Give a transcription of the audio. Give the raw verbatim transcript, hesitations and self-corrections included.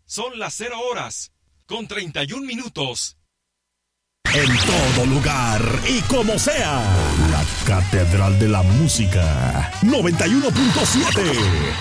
Son las cero horas, con treinta y un minutos. En todo lugar y como sea, la Catedral de la Música, noventa y uno punto siete.